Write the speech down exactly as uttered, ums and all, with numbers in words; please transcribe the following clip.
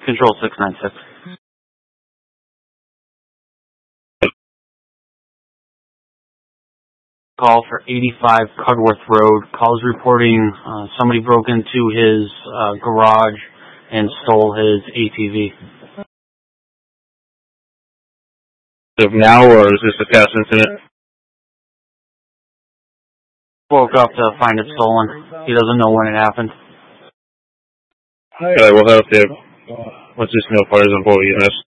Control six nine six. Call for eighty-five Cudworth Road. Calls reporting uh, somebody broke into his uh, garage and stole his A T V. Of now, or is this a past incident? Woke up to find it stolen. He doesn't know when it happened. Alright, we'll have to, once this notifies on board E M S.